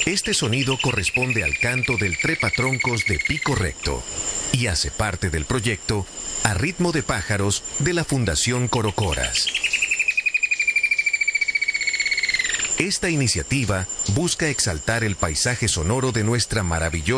Este sonido corresponde al canto del trepatroncos de pico recto y hace parte del proyecto A Ritmo de Pájaros de la Fundación Corocoras. Esta iniciativa busca exaltar el paisaje sonoro de nuestra maravillosa